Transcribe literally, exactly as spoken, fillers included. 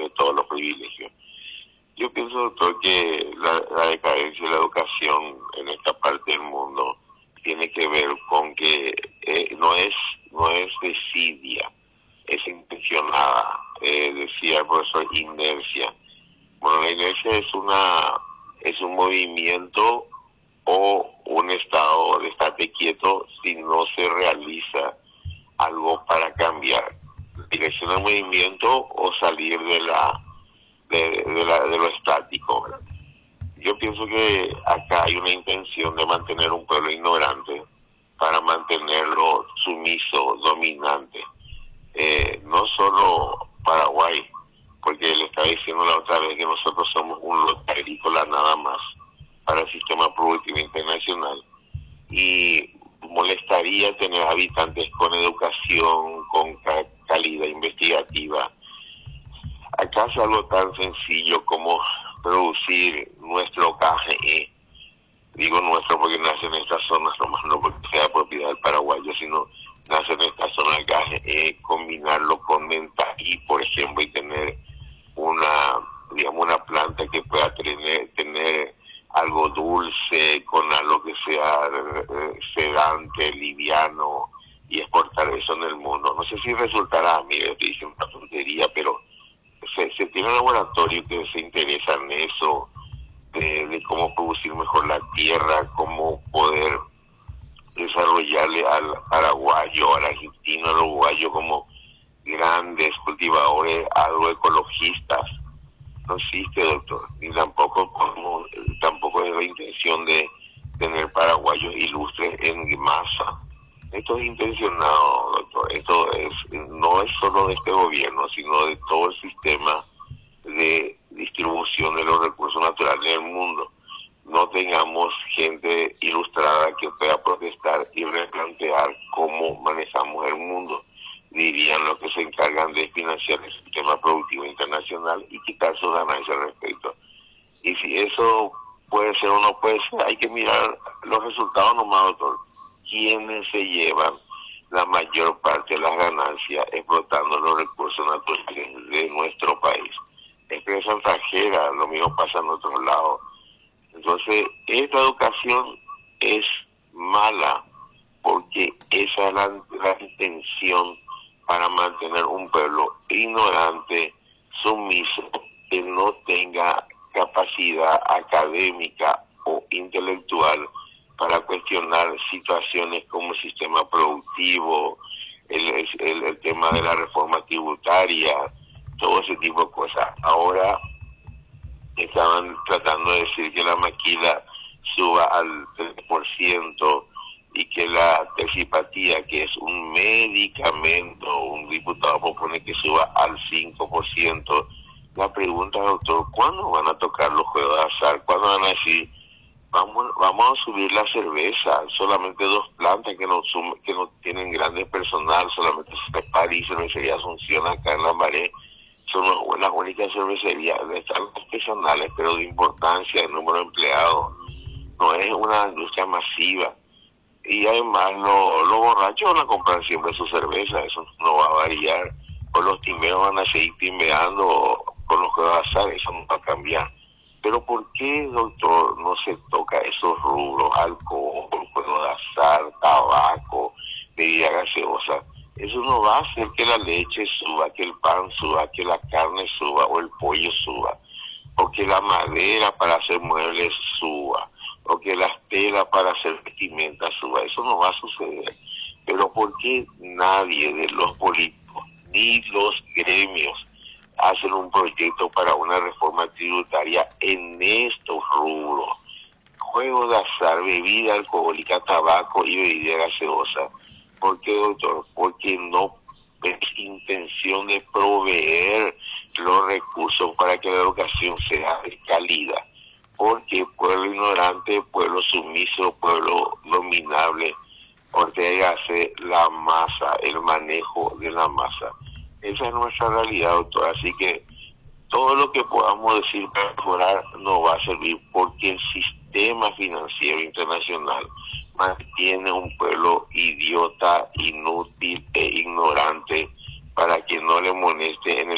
tiene todos los privilegios. Yo pienso, doctor, que la, la decadencia de la educación en esta parte del mundo tiene que ver con que eh, no es no es desidia, es intencionada, eh, decía el profesor, inercia. Bueno, la inercia es una es un movimiento o un estado de estate quieto si no se realiza algo para cambiar, dirección del movimiento o salir de la de, de, la, de lo estático, ¿verdad? Yo pienso que acá hay una intención de mantener un pueblo ignorante para mantenerlo sumiso, dominante. Eh, no solo Paraguay, porque le estaba diciendo la otra vez que nosotros somos un lote agrícola nada más para el sistema productivo internacional, y molestaría tener habitantes con educación, con ca- calidad investigativa. Acá es algo tan sencillo como producir nuestro K G E. Digo nuestro porque nace en estas zonas, nomás no porque sea propiedad del paraguayo, sino nace en esta zona del K G E, combinarlo con mentaí, por ejemplo, y tener una, digamos, una planta que pueda tener, tener algo dulce, con algo que sea eh, sedante, liviano, y exportar eso en el mundo. No sé si resultará, mire, estoy diciendo una tontería, pero se, se tiene un laboratorio que se interesa en eso, de, de cómo producir mejor la tierra, cómo poder desarrollarle al paraguayo, al argentino, al uruguayo como grandes cultivadores agroecologistas. No existe, doctor, ni tampoco como, tampoco es la intención de tener paraguayos ilustres en masa. Esto es intencionado, doctor. Esto es no es solo de este gobierno, sino de todo el sistema de distribución de los recursos naturales del mundo. No tengamos gente ilustrada que pueda protestar y replantear cómo manejamos el mundo. Dirían los que se encargan de financiar el sistema productivo internacional y quitar sus ganancias al respecto. Y si eso puede ser o no puede ser, hay que mirar los resultados nomás, doctor. ¿Quiénes se llevan la mayor parte de las ganancias explotando los recursos naturales de nuestro país? Empresa extranjera, lo mismo pasa en otros lados. Entonces, esta educación es mala porque esa es la, la intención para mantener un pueblo ignorante, sumiso, que no tenga capacidad académica o intelectual para cuestionar situaciones como el sistema productivo, el, el, el tema de la reforma tributaria, todo ese tipo de cosas. Ahora estaban tratando de decir que la maquila suba al tres por ciento y que la tercipatía, que es un medicamento, un diputado propone que suba al cinco por ciento. La pregunta, doctor, ¿cuándo van a tocar los juegos de azar? ¿Cuándo van a decir, vamos vamos a subir la cerveza? Solamente dos plantas que no sum, que no tienen grandes personal, solamente París, Cervecería Asunción, acá en Lambaré, son las únicas cervecerías, están artesanales, pero de importancia, el número de empleados. No es una industria masiva. Y además los lo borrachos van a comprar siempre su cerveza, eso no va a variar. O los timberos van a seguir timbeando con los que va a hacer, eso no va a cambiar. Pero ¿por qué, doctor, no se toca esos rubros? Alcohol, juego de azar, tabaco, bebida gaseosa. Eso no va a hacer que la leche suba, que el pan suba, que la carne suba o el pollo suba, o que la madera para hacer muebles suba, o que las telas para hacer vestimenta suba. Eso no va a suceder. Pero ¿por qué nadie de los políticos ni los gremios hacen un proyecto para una reforma tributaria en estos rubros? Juego de azar, bebida alcohólica, tabaco y bebida gaseosa. ¿Por qué, doctor? Porque no es intención de proveer los recursos para que la educación sea de calidad. Porque pueblo ignorante, pueblo sumiso, pueblo dominable, Ortega hace la masa, el manejo de la masa. Esa es nuestra realidad, doctor. Así que todo lo que podamos decir para mejorar no va a servir, porque el sistema financiero internacional mantiene un pueblo idiota, inútil e ignorante para que no le moleste en el